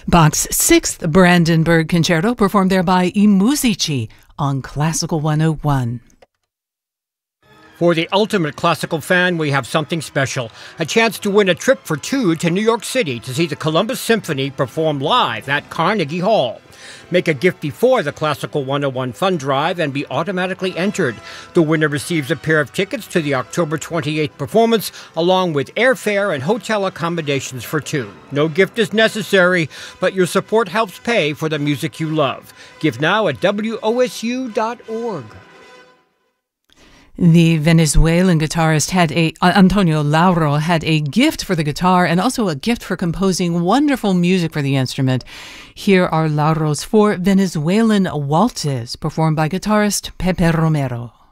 Bach's Sixth Brandenburg Concerto, performed there by I Musici on Classical 101. For the ultimate classical fan, we have something special. A chance to win a trip for two to New York City to see the Columbus Symphony perform live at Carnegie Hall. Make a gift before the Classical 101 Fund Drive and be automatically entered. The winner receives a pair of tickets to the October 28th performance, along with airfare and hotel accommodations for two. No gift is necessary, but your support helps pay for the music you love. Give now at wosu.org. The Venezuelan guitarist Antonio Lauro had a gift for the guitar and also a gift for composing wonderful music for the instrument. Here are Lauro's 4 Venezuelan waltzes, performed by guitarist Pepe Romero.